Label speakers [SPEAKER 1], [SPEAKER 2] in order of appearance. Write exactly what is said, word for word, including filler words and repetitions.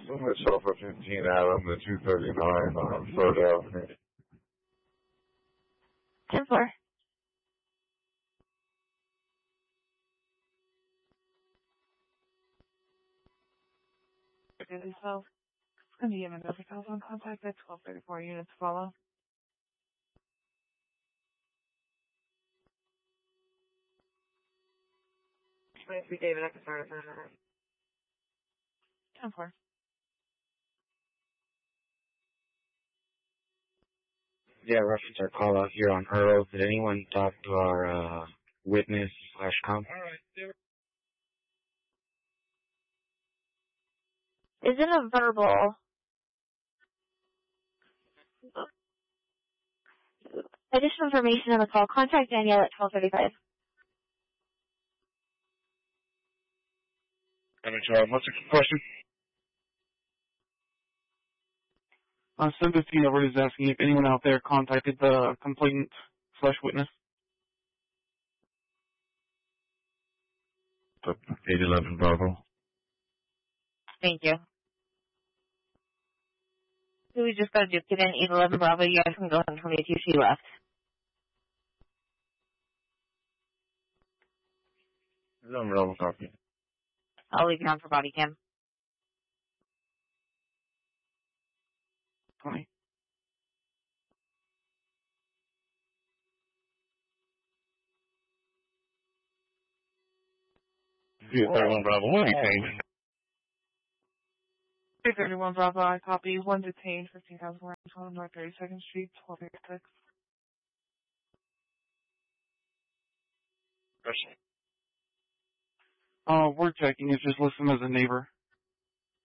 [SPEAKER 1] Summit Sofa fifteen Adam, the two thirty-nine on Third Avenue.
[SPEAKER 2] ten four.
[SPEAKER 3] Okay, so it's going to be a Mendoza telephone contact at twelve thirty-four units follow.
[SPEAKER 4] twenty-three David, I can start at that.
[SPEAKER 3] ten four.
[SPEAKER 5] Yeah, reference our call out here on Earl. Did anyone talk to our uh, witness slash comp?
[SPEAKER 6] All right, there.
[SPEAKER 2] Isn't a verbal. Additional information on the call. Contact Danielle at twelve thirty-five.
[SPEAKER 6] M H R, what's the question?
[SPEAKER 7] Uh, Service over is asking if anyone out there contacted the complainant slash witness.
[SPEAKER 1] eight eleven Bravo.
[SPEAKER 2] Thank you. So we just got to do get in eight eleven Bravo. You guys can go ahead and tell me if you see left.
[SPEAKER 1] eight eleven Bravo, copy.
[SPEAKER 2] I'll leave you on for body cam.
[SPEAKER 7] twenty.
[SPEAKER 6] Yeah, thirty-one Bravo, what are you saying?
[SPEAKER 3] three thirty-one Bravo, I copy. One detained, fifteen thousand one North thirty-second Street, twelve eighty-six.
[SPEAKER 6] Question.
[SPEAKER 7] Uh, we're checking. It's just listed as a neighbor.